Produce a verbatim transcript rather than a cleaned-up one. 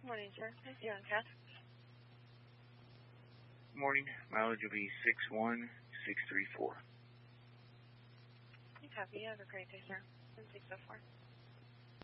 Morning, sir. Thank you, Cat. Morning. Mileage will be six one six three four. You copy. You have a great day, sir. And six oh four.